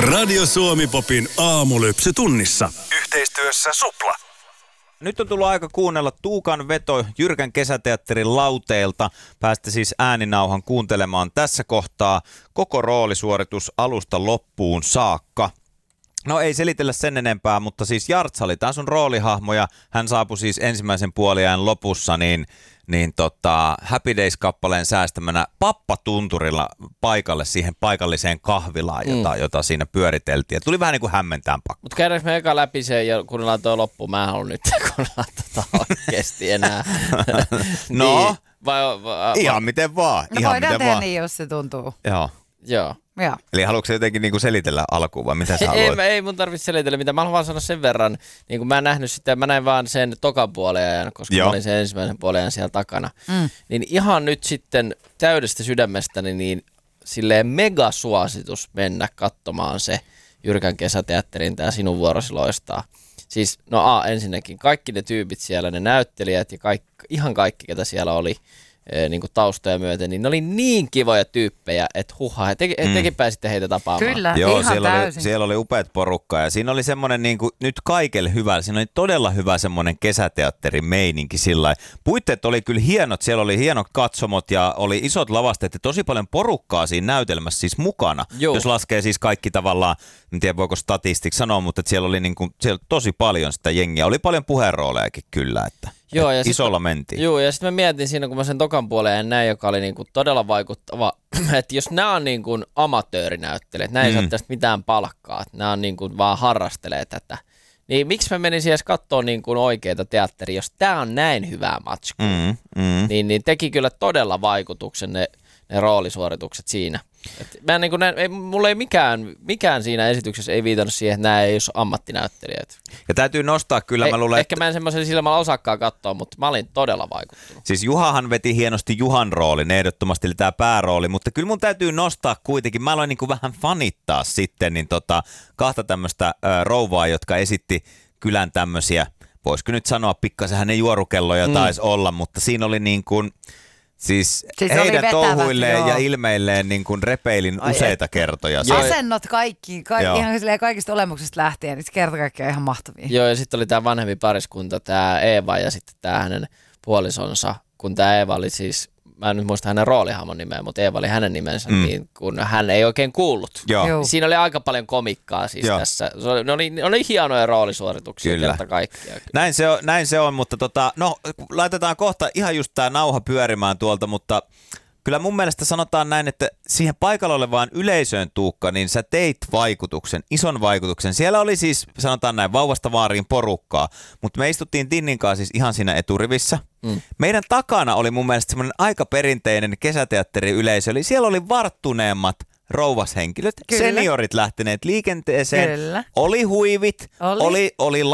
Radio Suomi Popin aamulypsy tunnissa. Yhteistyössä Supla. Nyt on tullut aika kuunnella Tuukan veto Jyrkän kesäteatterin lauteilta. Päästä siis ääninauhan kuuntelemaan tässä kohtaa koko roolisuoritus alusta loppuun saakka. No ei selitellä sen enempää, mutta siis Jartsa oli taas sun roolihahmo ja hän saapui siis ensimmäisen puoliajan lopussa Happy Days-kappaleen säästämänä pappatunturilla paikalle siihen paikalliseen kahvilaan, jota siinä pyöriteltiin. Ja tuli vähän niin kuin hämmentään pakko. Mutta käydäänkö me eka läpi se ja kuunnellaan toi loppuun? Mä en halua nyt kuunnella oikeasti enää. No, niin. Ihan miten vaan. No voidaan tehdä niin, jos se tuntuu. Joo. Joo. Eli haluatko jotenkin niinku selitellä alkuun vai mitä sä haluat? Ei mun tarvitse selitellä mitä. Mä haluan vaan sanoa sen verran, niin kuin mä en nähnyt sitä, mä näin vaan sen tokan puoliajan, koska mä olin sen ensimmäisen puoliajan siellä takana. Niin ihan nyt sitten täydestä sydämestäni niin silleen megasuositus mennä katsomaan se Jyrkän kesäteatterin tää Sinun vuorosi loistaa. Siis ensinnäkin kaikki ne tyypit siellä, ne näyttelijät ja ihan kaikki ketä siellä oli. Niin kuin taustoja myöten, niin ne oli niin kivoja tyyppejä, että tekin pääsitte heitä tapaamaan. Kyllä, joo, ihan täysin. Siellä oli upeat porukkaa ja siinä oli semmoinen niin kuin, nyt kaikelle hyvä, siinä oli todella hyvä semmoinen kesäteatterin meininki sillä. Puitteet oli kyllä hienot, siellä oli hienot katsomot ja oli isot lavasteet ja tosi paljon porukkaa siinä näytelmässä siis mukana. Joo. Jos laskee siis kaikki tavallaan, en tiedä voiko statistiksi sanoa, mutta että siellä oli niin kuin, siellä tosi paljon sitä jengiä, oli paljon puheenroolejakin kyllä, että joo, ja isolla mentiin. Joo, ja sitten mä mietin siinä, kun mä sen tokan puoleen näin, joka oli niinku todella vaikuttava, että jos nämä on niinku amatöörinäyttelijät, nämä ei saa tästä mitään palkkaa, että nämä on niinku vaan harrastelee tätä, niin miksi mä menisin edes katsoa niinku oikeita teatteria, jos tää on näin hyvää matskua, niin teki kyllä todella vaikutuksen ne roolisuoritukset siinä. Mä niin mulla ei mikään siinä esityksessä ei viitannut siihen, että nämä ei ole ammattinäyttelijät. Ja täytyy nostaa kyllä, mä luulen, ehkä mä en semmoisen silmällä osaakaan katsoa, mutta mä olin todella vaikuttunut. Siis Juhahan veti hienosti Juhan roolin, ehdottomasti eli tämä päärooli, mutta kyllä mun täytyy nostaa kuitenkin, mä aloin niin kuin vähän fanittaa sitten kahta tämmöistä rouvaa, jotka esitti kylän tämmöisiä, voisiko nyt sanoa pikkasen hänen juorukelloja taisi olla, mutta siinä oli niin kuin Siis heidän touhuilleen ja ilmeilleen niin kuin repeilin useita kertoja. Asennot kaikki ihan kaikista olemuksesta lähtien, niin se kerta kaikkiaan ihan mahtavia. Joo, ja sitten oli tämä vanhempi pariskunta, tämä Eeva ja sitten tämä hänen puolisonsa, kun tämä Eeva oli siis, mä en nyt muista hänen roolihahmon nimeä, mutta Eeva oli hänen nimensä, niin kun hän ei oikein kuullut. Joo. Siinä oli aika paljon komikkaa siis tässä. Ne oli hienoja roolisuorituksia kerta kaikkiaan. Näin se on, mutta laitetaan kohta ihan just tämä nauha pyörimään tuolta, mutta kyllä mun mielestä sanotaan näin, että siihen paikalla olevaan yleisöön, Tuukka, niin sä teit ison vaikutuksen. Siellä oli siis, sanotaan näin, vauvasta vaariin porukkaa, mutta me istuttiin Tinnin kanssa siis ihan siinä eturivissä. Meidän takana oli mun mielestä semmoinen aika perinteinen kesäteatteriyleisö, eli siellä oli varttuneemmat rouvashenkilöt, seniorit lähteneet liikenteeseen, oli huivit, oli